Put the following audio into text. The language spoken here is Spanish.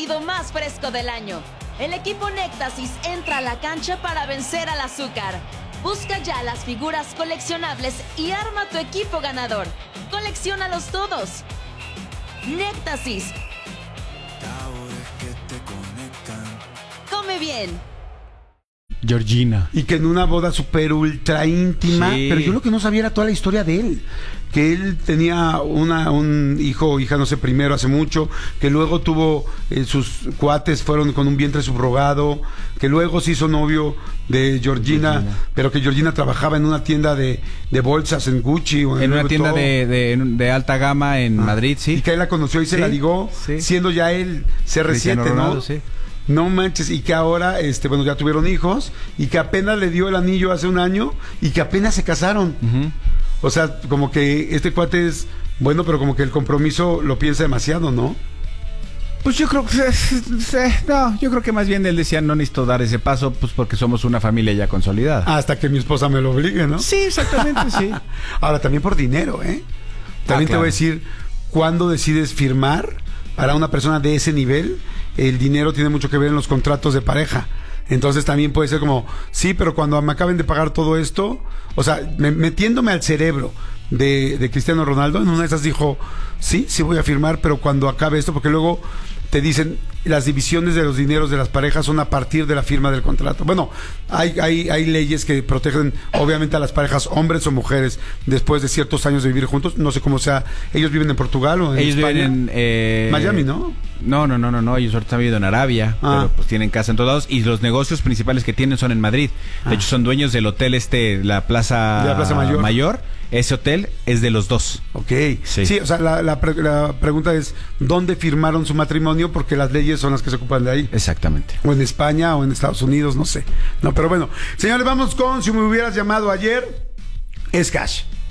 partido más fresco del año. El equipo Néctasis entra a la cancha para vencer al azúcar. Busca ya las figuras coleccionables y arma tu equipo ganador. Colecciónalos todos. Néctasis. Come bien. Georgina. Y que en una boda súper ultra íntima, Sí. pero yo lo que no sabía era toda la historia de él. Que él tenía un hijo o hija, no sé, primero hace mucho, que luego tuvo, sus cuates fueron con un vientre subrogado, que luego se hizo novio de Georgina, pero que Georgina trabajaba en una tienda de bolsas en Gucci. O En una Louis tienda Vuitton. de alta gama en Madrid, sí. Y que él la conoció y se Sí, la ligó, sí. siendo ya él CR7, Cristiano Ronaldo, ¿no? sí. No manches, y que ahora, bueno, ya tuvieron hijos, y que apenas le dio el anillo hace un año, y que apenas se casaron. Ujú. O sea, como que este cuate es bueno, pero como que el compromiso lo piensa demasiado, ¿no? Pues yo creo que no, yo creo que más bien él decía no necesito dar ese paso, pues porque somos una familia ya consolidada. Hasta que mi esposa me lo obligue, ¿no? Sí, exactamente, sí. Ahora, también por dinero, ¿eh? También te claro. voy a decir, cuando decides firmar para una persona de ese nivel, el dinero tiene mucho que ver en los contratos de pareja. Entonces también puede ser como, sí, pero cuando me acaben de pagar todo esto, o sea, metiéndome al cerebro de Cristiano Ronaldo, en una de esas dijo, sí voy a firmar, pero cuando acabe esto, porque luego te dicen, las divisiones de los dineros de las parejas son a partir de la firma del contrato. Bueno, hay leyes que protegen obviamente a las parejas, hombres o mujeres, después de ciertos años de vivir juntos. No sé cómo sea, ellos viven en Portugal o en Ellos España. viven en Miami, ¿no? No, ellos ahorita han vivido en Arabia, pero pues tienen casa en todos lados y los negocios principales que tienen son en Madrid. De hecho, son dueños del hotel la Plaza, De la Plaza Mayor. Ese hotel es de los dos. Ok. Sí, o sea, la pregunta es, ¿dónde firmaron su matrimonio? Porque las leyes son las que se ocupan de ahí. Exactamente. O en España o en Estados Unidos, no sé. No, pero bueno. Señores, vamos con Si me hubieras llamado ayer, es Cash.